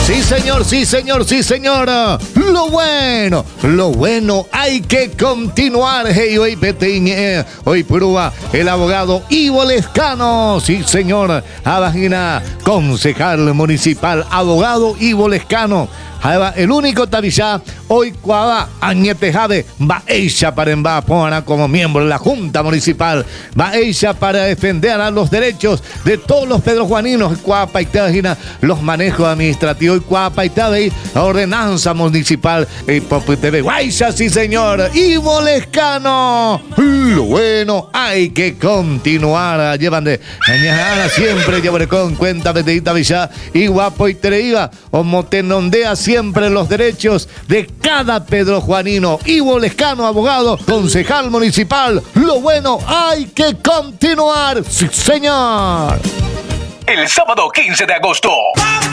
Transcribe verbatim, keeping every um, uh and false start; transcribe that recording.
Sí, señor, sí, señor, sí, señora. Lo bueno, lo bueno, hay que continuar. Hey, hoy Petiñe, hoy prueba el abogado Ivo Lescano. Sí, señor, Abagina, concejal municipal, abogado Ivo Lescano. El único tabillá hoy cuava añetejade va ella para embapona como miembro de la Junta Municipal, va ella para defender a los derechos de todos los pedrojuaninos, cuapa y los manejos administrativos y cuapa y la ordenanza municipal y T V. Guaysa, sí señor, Ivo Lescano. Lo bueno, hay que continuar. Llevan de añejada siempre, llevaré con cuenta petita villa y guapo y tereiva o motenondea siempre los derechos de cada pedrojuanino. Ivo Lescano, abogado, concejal municipal. Lo bueno, hay que continuar. Sí, señor. El sábado quince de agosto.